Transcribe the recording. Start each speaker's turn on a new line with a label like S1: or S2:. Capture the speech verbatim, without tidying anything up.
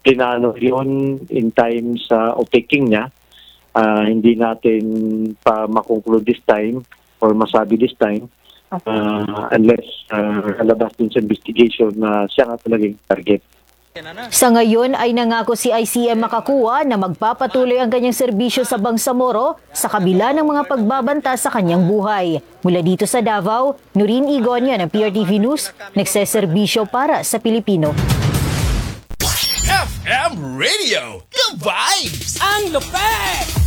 S1: plinano yun in time sa o taking niya. Ah, hindi natin pa makonclude this time or masabi this time ah, unless uh, alabas din sa investigation na siya nga talagang target.
S2: Sa ngayon ay nangako si I C M Makakuwa na magpapatuloy ang kanyang serbisyo sa Bangsamoro sa kabila ng mga pagbabanta sa kanyang buhay. Mula dito sa Davao, Nurin Igonia ng P R T V News, nagseserbisyo para sa Pilipino.
S3: F M Radio, the vibes!
S4: Ang lupet!